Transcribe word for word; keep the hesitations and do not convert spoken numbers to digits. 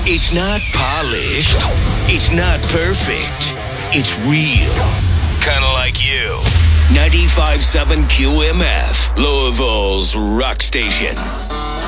It's not polished. It's not perfect. It's real. Kind of like you. ninety-five point seven Q M F, Louisville's rock station.